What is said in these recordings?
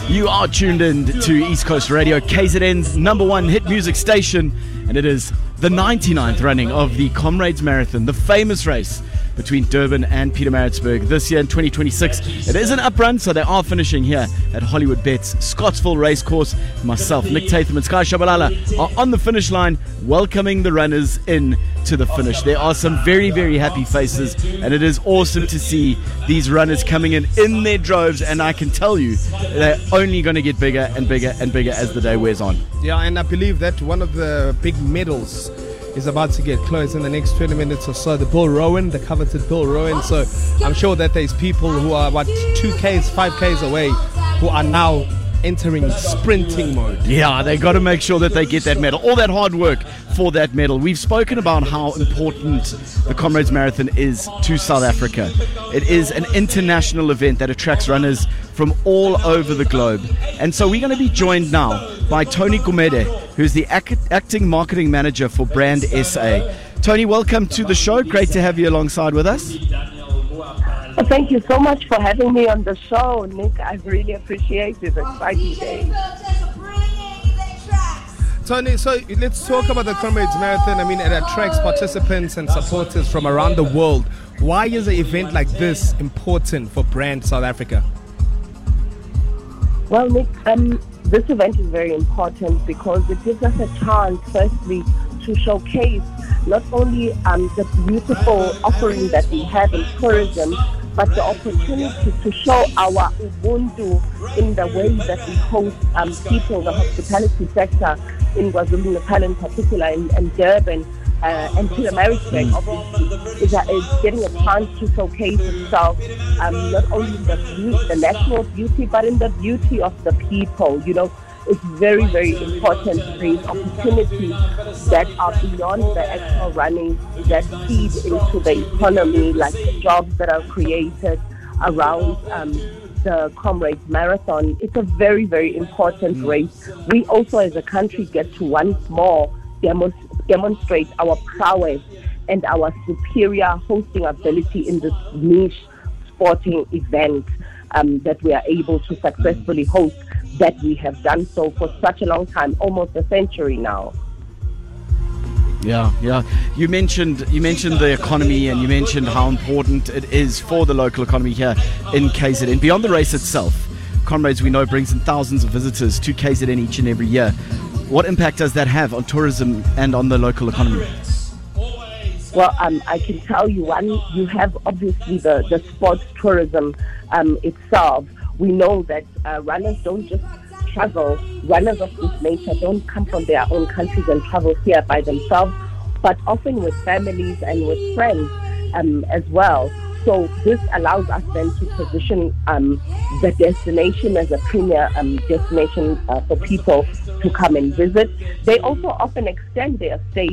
You are tuned in to East Coast Radio, KZN's number one hit music station, and it is the 99th running of the Comrades Marathon, the famous race between Durban and Pietermaritzburg this year in 2026. It is an up run, so they are finishing here at Hollywood Bets Scottsville Racecourse. Myself, Nick Tatham and Sky Shabalala are on the finish line, welcoming the runners in to the finish. There are some very, very happy faces, and it is awesome to see these runners coming in their droves, and I can tell you they're only going to get bigger and bigger and bigger as the day wears on. Yeah, and I believe that one of the big medals is about to get close in the next 20 minutes or so. The Bill Rowan, the coveted Bill Rowan. So I'm sure that there's people who are about 2Ks, 5Ks away who are now entering sprinting mode. Yeah, they got to make sure that they get that medal. All that hard work for that medal. We've spoken about how important the Comrades Marathon is to South Africa. It is an international event that attracts runners from all over the globe. And so we're going to be joined now by Tony Gumede, who's the acting marketing manager for Brand SA. Tony, welcome to the show. Great to have you alongside with us. Well, thank you so much for having me on the show, Nick. I really appreciate it. Exciting day. Tony, so let's talk about the Comrades Marathon. I mean, it attracts participants and supporters from around the world. Why is an event like this important for Brand South Africa? Well, Nick, this event is very important because it gives us a chance, firstly, to showcase not only the beautiful offering that we have in tourism, but the opportunity to show our Ubuntu in the way that we host people, the hospitality sector in KwaZulu-Natal in particular, and Durban and Pietermaritzburg obviously is getting a chance to showcase itself not only in the national beauty, but in the beauty of the people. You know, it's very, very important to create opportunities that are beyond the actual running, that feed into the economy, like the jobs that are created around the Comrades Marathon. It's a very, very important race. We also as a country get to once more demonstrate our prowess and our superior hosting ability in this niche sporting event that we are able to successfully host, that we have done so for such a long time, almost a century now. Yeah. You mentioned the economy, and you mentioned how important it is for the local economy here in KZN. Beyond the race itself, Comrades, we know, brings in thousands of visitors to KZN each and every year. What impact does that have on tourism and on the local economy? Well, I can tell you, one, you have obviously the sports tourism itself. We know that runners don't just travel. Runners of this nature don't come from their own countries and travel here by themselves, but often with families and with friends as well. So this allows us then to position the destination as a premier destination for people to come and visit. They also often extend their stay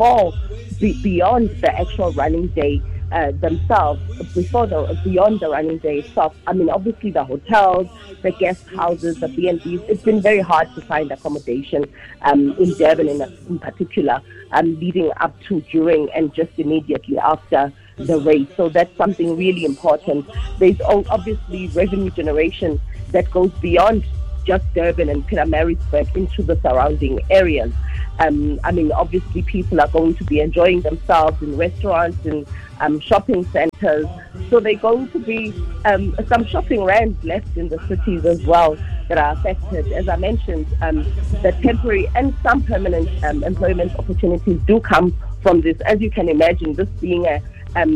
beyond the actual running day themselves, beyond the running day itself. I mean, obviously the hotels, the guest houses, the B&Bs, it's been very hard to find accommodation in Durban in particular, leading up to, during, and just immediately after the race. So that's something really important. There's obviously revenue generation that goes beyond just Durban and Pietermaritzburg into the surrounding areas. I mean, obviously people are going to be enjoying themselves in restaurants and shopping centers. So there's going to be some shopping rands left in the cities as well that are affected. As I mentioned, the temporary and some permanent employment opportunities do come from this. As you can imagine, this being a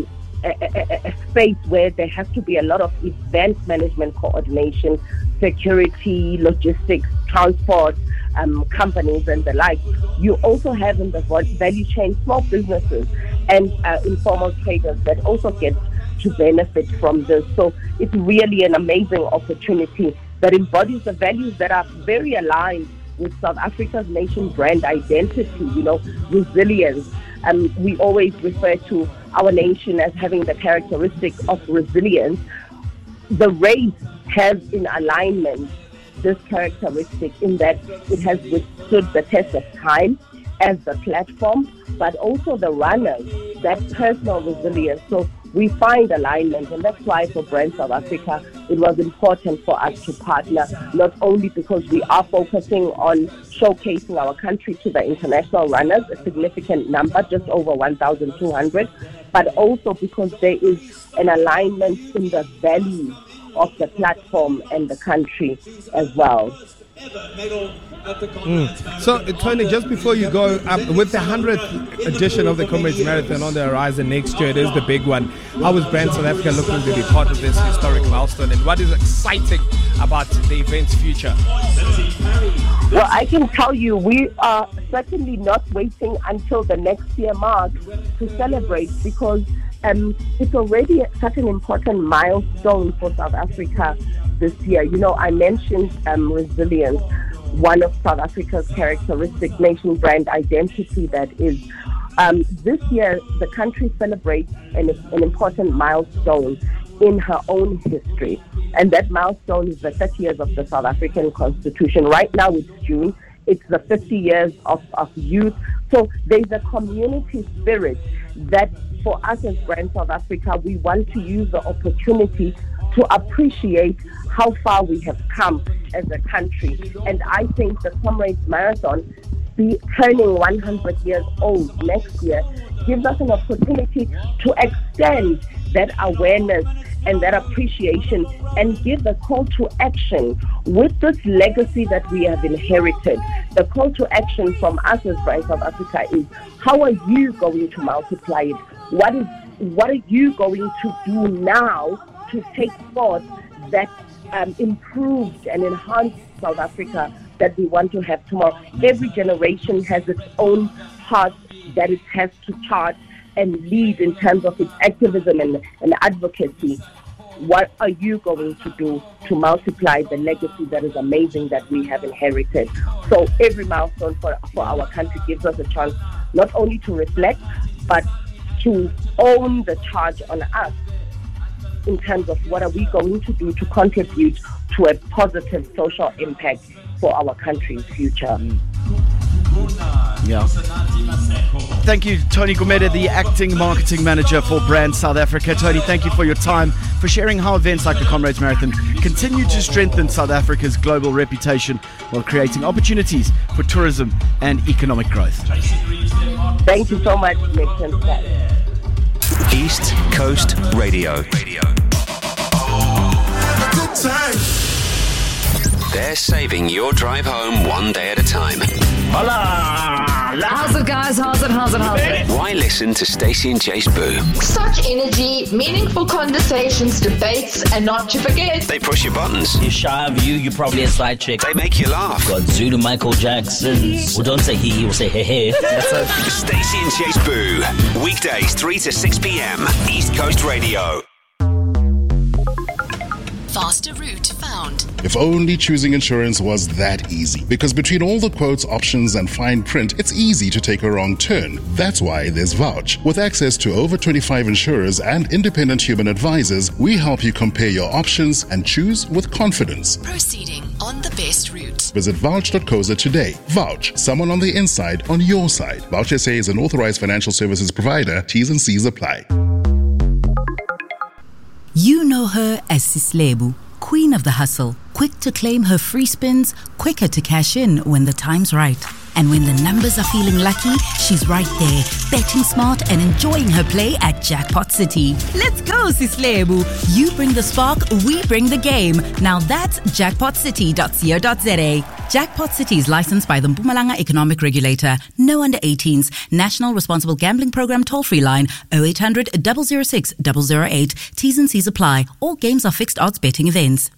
space where there has to be a lot of event management coordination, security, logistics, transport, companies and the like. You also have in the value chain small businesses and informal traders that also get to benefit from this. So it's really an amazing opportunity that embodies the values that are very aligned with South Africa's nation brand identity, you know, resilience. We always refer to our nation as having the characteristic of resilience. The race has in alignment this characteristic in that it has withstood the test of time as the platform, but also the runners, that personal resilience. So we find alignment, and that's why for Brand South Africa, it was important for us to partner, not only because we are focusing on showcasing our country to the international runners, a significant number, just over 1,200, but also because there is an alignment in the values of the platform and the country as well. So, Tony, just before you go, with the 100th edition of the Comrades Marathon on the horizon next year, it is the big one. How is Brand South Africa looking to be part of this historic milestone, and what is exciting about the event's future? Well, I can tell you, we are certainly not waiting until the next year mark to celebrate, because it's already such an important milestone for South Africa this year. You know, I mentioned resilience, one of South Africa's characteristic nation brand identity that is. This year, the country celebrates an important milestone in her own history. And that milestone is the 30 years of the South African Constitution. Right now, it's June. It's the 50 years of youth. So there's a community spirit that for us as Brand South Africa, we want to use the opportunity to appreciate how far we have come as a country. And I think the Comrades Marathon, turning 100 years old next year, gives us an opportunity to extend that awareness and that appreciation and give a call to action with this legacy that we have inherited. The call to action from us as Brand South Africa is, how are you going to multiply it? What are you going to do now to take forth that improved and enhanced South Africa that we want to have tomorrow? Every generation has its own path that it has to chart and lead in terms of its activism and advocacy. What are you going to do to multiply the legacy that is amazing that we have inherited? So every milestone for our country gives us a chance not only to reflect, but to own the charge on us in terms of what are we going to do to contribute to a positive social impact for our country's future. Yeah. Thank you, Tony Gumede, the Acting Marketing Manager for Brand South Africa. Tony, thank you for your time, for sharing how events like the Comrades Marathon continue to strengthen South Africa's global reputation while creating opportunities for tourism and economic growth. Thank you so much, Nick. East Coast Radio. They're saving your drive home one day at a time. How's it, guys? How's it? Why listen to Stacey and Jace Boo? Such energy, meaningful conversations, debates, and not to forget, They push your buttons. You're shy of you're probably a side chick. They make you laugh. Got Zulu Michael Jackson. Well, don't say he, we'll say hey. That's it. Stacey and Jace Boo. Weekdays 3 to 6 p.m. East Coast Radio. Faster route found. If only choosing insurance was that easy. Because between all the quotes, options, and fine print, it's easy to take a wrong turn. That's why there's Vouch. With access to over 25 insurers and independent human advisors, we help you compare your options and choose with confidence. Proceeding on the best route. Visit vouch.co.za today. Vouch, someone on the inside, on your side. Vouch SA is an authorized financial services provider. T's and C's apply. You know her as Sislebu, queen of the hustle, quick to claim her free spins, quicker to cash in when the time's right. And when the numbers are feeling lucky, she's right there, betting smart and enjoying her play at Jackpot City. Let's go, Sislebu. You bring the spark, we bring the game. Now that's jackpotcity.co.za. Jackpot City is licensed by the Mpumalanga Economic Regulator. No under 18s. National Responsible Gambling Program toll-free line 0800 006 008. T's and C's apply. All games are fixed odds betting events.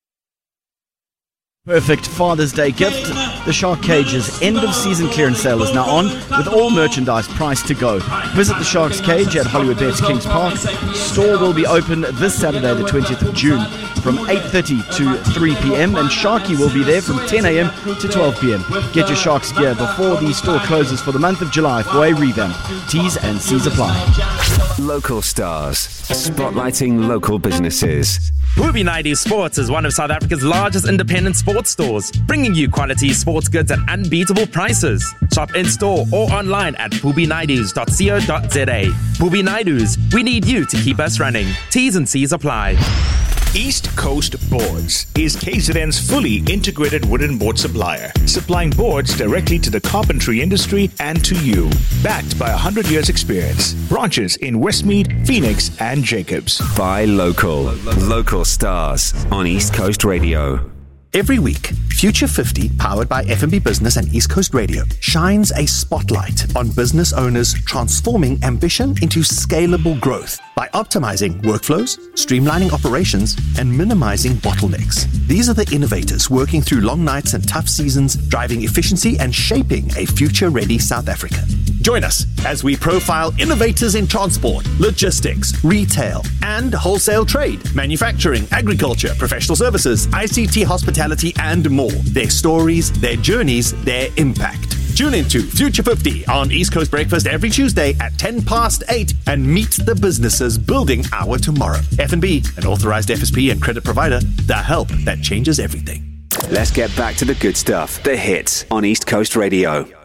Perfect Father's Day gift. The Shark Cage's end of season clearance sale is now on, with all merchandise priced to go. Visit the Shark's Cage at Hollywood Bets Kings Park. Store will be open this Saturday, the 20th of June, from 8:30 to 3 p.m. and Sharky will be there from 10 a.m. to 12 p.m. Get your Sharks gear before the store closes for the month of July for a revamp. T's and C's apply. Local stars, spotlighting local businesses. Pubi Naidu Sports is one of South Africa's largest independent sports stores, bringing you quality sports goods at unbeatable prices. Shop in-store or online at pubinaidus.co.za. Pubi Naidus, we need you to keep us running. T's and C's apply. East Coast Boards is KZN's fully integrated wooden board supplier, supplying boards directly to the carpentry industry and to you. Backed by 100 years experience. Branches in Westmead, Phoenix, and Jacobs. Buy local. Local stars on East Coast Radio. Every week, Future 50, powered by F&B Business and East Coast Radio, shines a spotlight on business owners transforming ambition into scalable growth by optimizing workflows, streamlining operations, and minimizing bottlenecks. These are the innovators working through long nights and tough seasons, driving efficiency and shaping a future-ready South Africa. Join us as we profile innovators in transport, logistics, retail, and wholesale trade, manufacturing, agriculture, professional services, ICT, hospitality, and more. Their stories, their journeys, their impact. Tune into Future 50 on East Coast Breakfast every Tuesday at 8:10 and meet the businesses building our tomorrow. F&B, an authorized FSP and credit provider, the help that changes everything. Let's get back to the good stuff, the hits on East Coast Radio.